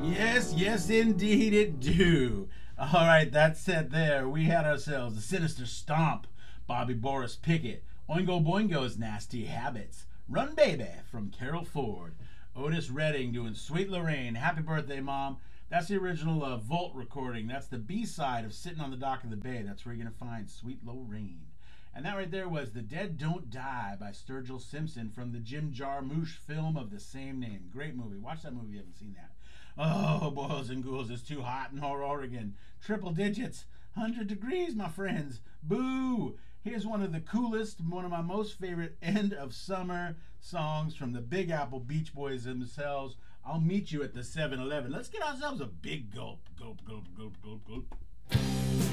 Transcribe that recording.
Yes, yes, indeed it do. All right, that said there, we had ourselves the Sinister Stomp, Bobby Boris Pickett, Oingo Boingo's Nasty Habits, Run Baby from Carol Ford, Otis Redding doing Sweet Lorraine, Happy Birthday Mom. That's the original Volt recording. That's the B-side of Sitting on the Dock of the Bay. That's where you're going to find Sweet Lorraine. And that right there was The Dead Don't Die by Sturgill Simpson from the Jim Jarmusch film of the same name. Great movie. Watch that movie if you haven't seen that. Oh, boils and ghouls, it's too hot in Oregon. Triple digits, 100 degrees, my friends. Boo! Here's one of the coolest, one of my most favorite end of summer songs from the Big Apple Beach Boys themselves. I'll meet you at the 7-Eleven. Let's get ourselves a big gulp. Gulp, gulp, gulp, gulp, gulp.